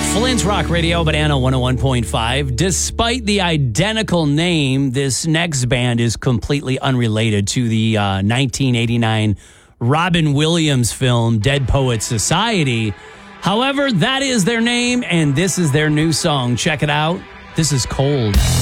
Flint's Rock Radio, Banana 101.5. Despite the identical name, this next band is completely unrelated to the 1989 Robin Williams film, Dead Poets Society. However, that is their name, and this is their new song. Check it out. This is Cold.